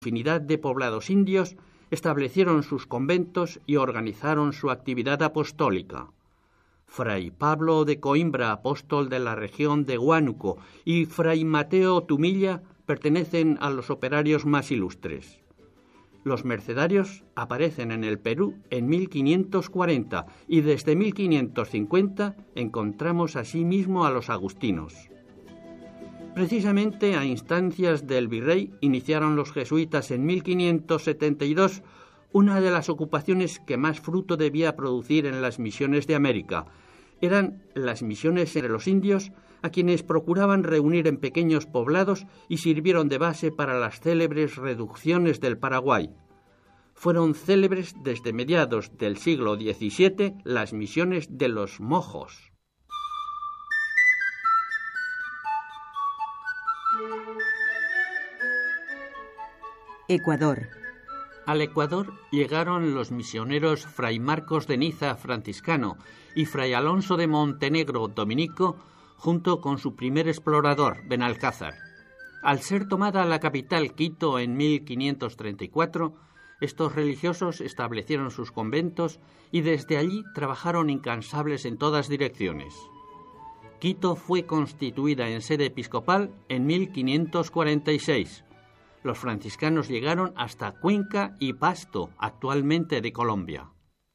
infinidad de poblados indios, establecieron sus conventos y organizaron su actividad apostólica. Fray Pablo de Coimbra, apóstol de la región de Huánuco, y Fray Mateo Tumilla pertenecen a los operarios más ilustres. Los mercedarios aparecen en el Perú en 1540 y desde 1550 encontramos asimismo a los agustinos. Precisamente a instancias del virrey iniciaron los jesuitas en 1572 una de las ocupaciones que más fruto debía producir en las misiones de América. Eran las misiones entre los indios, a quienes procuraban reunir en pequeños poblados y sirvieron de base para las célebres reducciones del Paraguay. Fueron célebres desde mediados del siglo XVII las misiones de los mojos. Ecuador. Al Ecuador llegaron los misioneros Fray Marcos de Niza, franciscano, y Fray Alonso de Montenegro, dominico, junto con su primer explorador, Benalcázar. Al ser tomada la capital, Quito, en 1534, estos religiosos establecieron sus conventos y desde allí trabajaron incansables en todas direcciones. Quito fue constituida en sede episcopal en 1546. Los franciscanos llegaron hasta Cuenca y Pasto, actualmente de Colombia.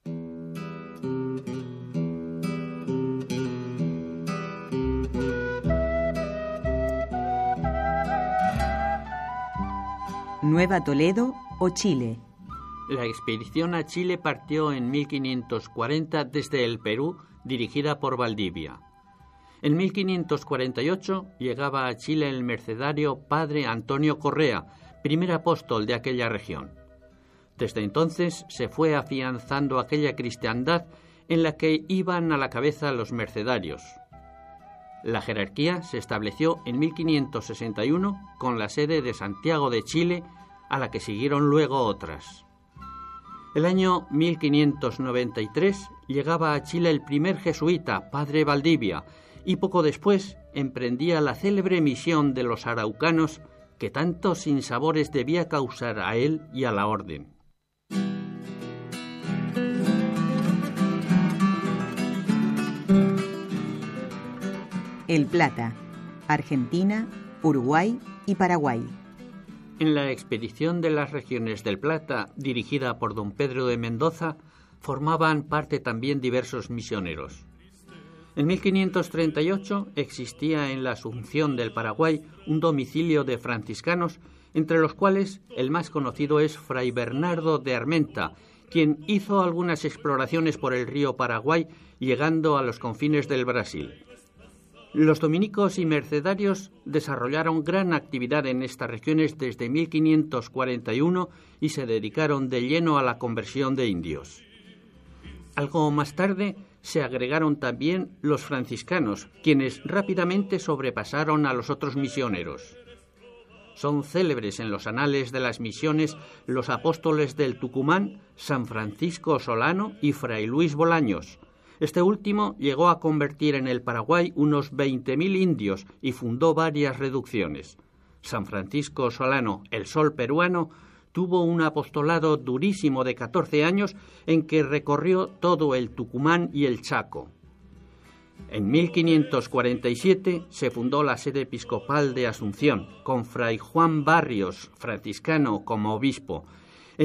Nueva Toledo o Chile. La expedición a Chile partió en 1540 desde el Perú, dirigida por Valdivia. En 1548 llegaba a Chile el mercedario padre Antonio Correa, primer apóstol de aquella región. Desde entonces se fue afianzando aquella cristiandad en la que iban a la cabeza los mercedarios. La jerarquía se estableció en 1561 con la sede de Santiago de Chile, a la que siguieron luego otras. El año 1593 llegaba a Chile el primer jesuita, padre Valdivia, y poco después emprendía la célebre misión de los araucanos que tantos sinsabores debía causar a él y a la orden. El Plata, Argentina, Uruguay y Paraguay. En la expedición de las regiones del Plata, dirigida por don Pedro de Mendoza, formaban parte también diversos misioneros. En 1538 existía en la Asunción del Paraguay un domicilio de franciscanos, entre los cuales el más conocido es Fray Bernardo de Armenta, quien hizo algunas exploraciones por el río Paraguay, llegando a los confines del Brasil. Los dominicos y mercedarios desarrollaron gran actividad en estas regiones desde 1541 y se dedicaron de lleno a la conversión de indios. Algo más tarde se agregaron también los franciscanos, quienes rápidamente sobrepasaron a los otros misioneros. Son célebres en los anales de las misiones los apóstoles del Tucumán, San Francisco Solano y Fray Luis Bolaños. Este último llegó a convertir en el Paraguay unos 20.000 indios y fundó varias reducciones. San Francisco Solano, el Sol peruano, tuvo un apostolado durísimo de 14 años en que recorrió todo el Tucumán y el Chaco. En 1547 se fundó la sede episcopal de Asunción, con Fray Juan Barrios, franciscano, como obispo. En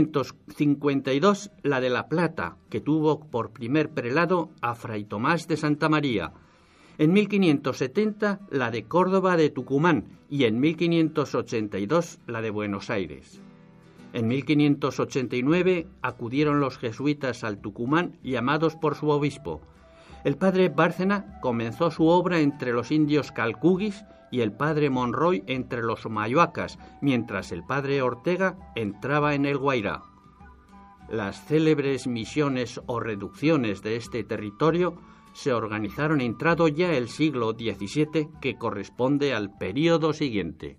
1552 la de La Plata, que tuvo por primer prelado a Fray Tomás de Santa María. En 1570 la de Córdoba de Tucumán y en 1582 la de Buenos Aires. En 1589 acudieron los jesuitas al Tucumán llamados por su obispo. El padre Bárcena comenzó su obra entre los indios calcuguis y el padre Monroy entre los mayuacas, mientras el padre Ortega entraba en el Guairá. Las célebres misiones o reducciones de este territorio se organizaron entrado ya el siglo XVII, que corresponde al período siguiente.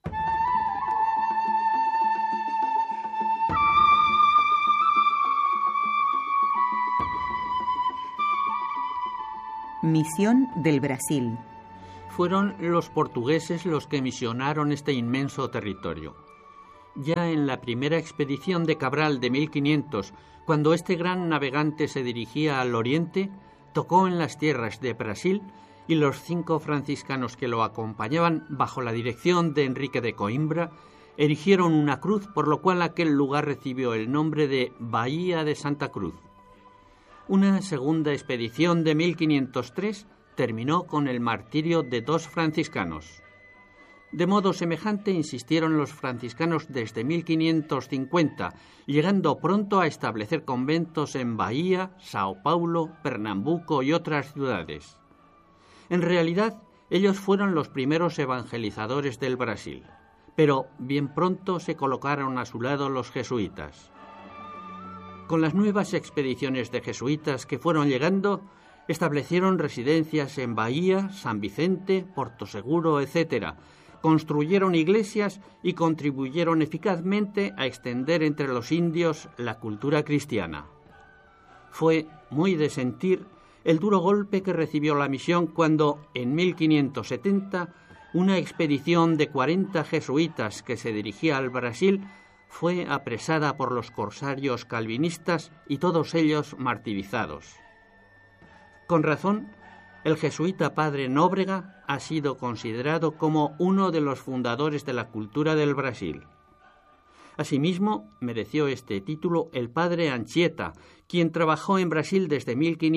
Misión del Brasil. Fueron los portugueses los que misionaron este inmenso territorio. Ya en la primera expedición de Cabral de 1500, cuando este gran navegante se dirigía al oriente, tocó en las tierras de Brasil y los 5 franciscanos que lo acompañaban, bajo la dirección de Enrique de Coimbra, erigieron una cruz, por lo cual aquel lugar recibió el nombre de Bahía de Santa Cruz. Una segunda expedición de 1503 terminó con el martirio de 2 franciscanos. De modo semejante insistieron los franciscanos desde 1550, llegando pronto a establecer conventos en Bahía, Sao Paulo, Pernambuco y otras ciudades. En realidad, ellos fueron los primeros evangelizadores del Brasil, pero bien pronto se colocaron a su lado los jesuitas. Con las nuevas expediciones de jesuitas que fueron llegando, establecieron residencias en Bahía, San Vicente, Porto Seguro, etc., construyeron iglesias y contribuyeron eficazmente a extender entre los indios la cultura cristiana. Fue muy de sentir el duro golpe que recibió la misión cuando, en 1570, una expedición de 40 jesuitas que se dirigía al Brasil fue apresada por los corsarios calvinistas y todos ellos martirizados. Con razón, el jesuita padre Nóbrega ha sido considerado como uno de los fundadores de la cultura del Brasil. Asimismo, mereció este título el padre Anchieta, quien trabajó en Brasil desde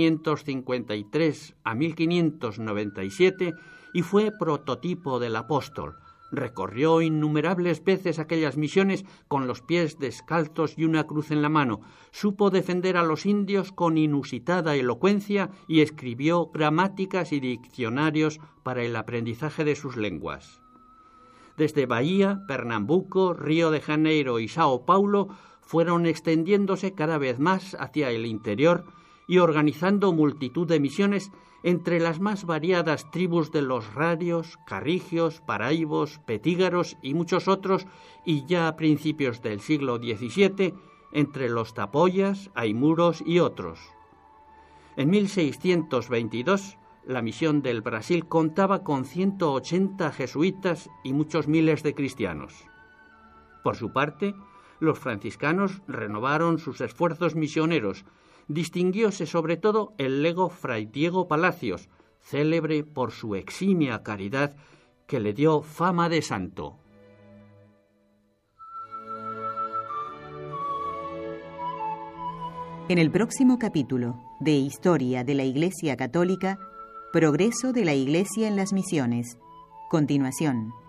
1553 a 1597 y fue prototipo del apóstol. Recorrió innumerables veces aquellas misiones con los pies descalzos y una cruz en la mano. Supo defender a los indios con inusitada elocuencia y escribió gramáticas y diccionarios para el aprendizaje de sus lenguas. Desde Bahía, Pernambuco, Río de Janeiro y Sao Paulo fueron extendiéndose cada vez más hacia el interior y organizando multitud de misiones entre las más variadas tribus de los rarios, carrigios, paraibos, petígaros y muchos otros, y ya a principios del siglo XVII, entre los tapoyas, aimuros y otros. En 1622, la misión del Brasil contaba con 180 jesuitas y muchos miles de cristianos. Por su parte, los franciscanos renovaron sus esfuerzos misioneros. Distinguióse sobre todo el lego Fray Diego Palacios, célebre por su eximia caridad que le dio fama de santo. En el próximo capítulo de Historia de la Iglesia Católica, Progreso de la Iglesia en las Misiones. Continuación.